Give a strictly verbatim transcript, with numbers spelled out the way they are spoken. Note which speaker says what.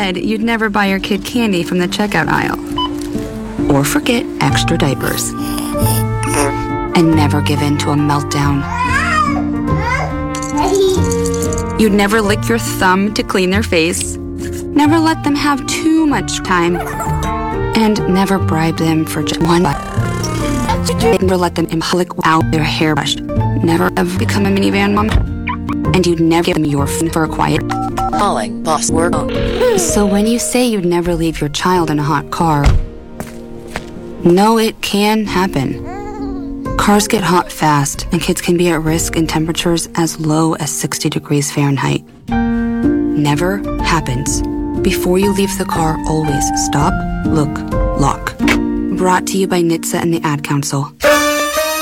Speaker 1: said you'd never buy your kid candy from the checkout aisle. Or forget extra diapers. And never give in to a meltdown. You'd never lick your thumb to clean their face. Never let them have too much time. And never bribe them for just one bite. Never let them lick out their hairbrush. Never ever become a minivan mom. And you'd never give them your phone for a quiet.
Speaker 2: Calling boss work.
Speaker 1: So when you say you'd never leave your child in a hot car, no, it can happen. Cars get hot fast, and kids can be at risk in temperatures as low as sixty degrees Fahrenheit. Never happens. Before you leave the car, always stop, look, lock. Brought to you by N H T S A and the Ad Council.